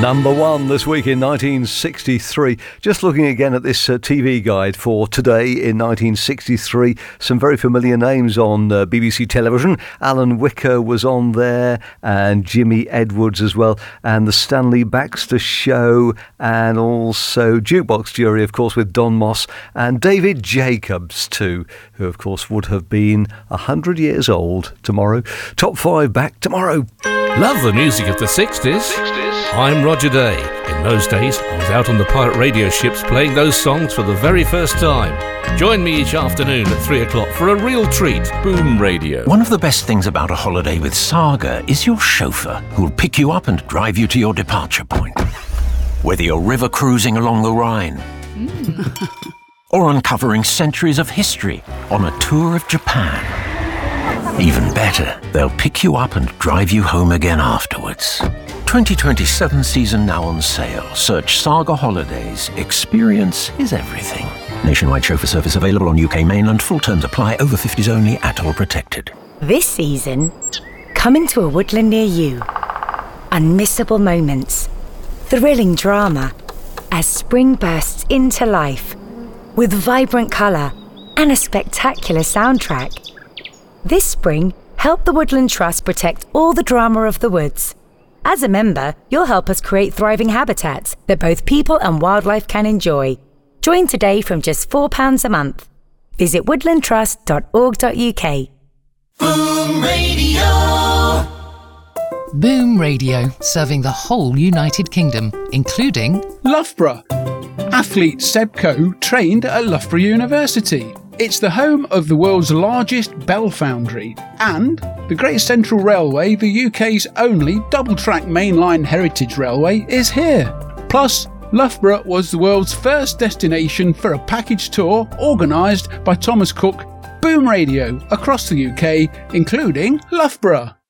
Number one this week in 1963. Just looking again at this TV guide for today in 1963. Some very familiar names on BBC television. Alan Wicker was on there, and Jimmy Edwards as well, and the Stanley Baxter Show, and also Jukebox Jury, of course, with Don Moss, and David Jacobs too, who of course would have been 100 years old tomorrow. Top 5 back tomorrow. Love the music of the 60s. I'm Roger Day. In those days, I was out on the pirate radio ships playing those songs for the very first time. Join me each afternoon at 3 o'clock for a real treat. Boom Radio. One of the best things about a holiday with Saga is your chauffeur, who'll pick you up and drive you to your departure point. Whether you're river cruising along the Rhine or uncovering centuries of history on a tour of Japan. Even better, they'll pick you up and drive you home again afterwards. 2027 season now on sale. Search Saga Holidays. Experience is everything. Nationwide chauffeur service available on UK mainland. Full terms apply. Over 50s only. Atoll protected. This season, coming to a woodland near you. Unmissable moments. Thrilling drama. As spring bursts into life. With vibrant colour and a spectacular soundtrack. This spring, help the Woodland Trust protect all the drama of the woods. As a member, you'll help us create thriving habitats that both people and wildlife can enjoy. Join today from just £4 a month. Visit woodlandtrust.org.uk. Boom Radio. Boom Radio, serving the whole United Kingdom, including Loughborough. Athlete Seb Coe trained at Loughborough University. It's the home of the world's largest bell foundry, and the Great Central Railway, the UK's only double-track mainline heritage railway, is here. Plus, Loughborough was the world's first destination for a package tour organised by Thomas Cook. Boom Radio across the UK, including Loughborough.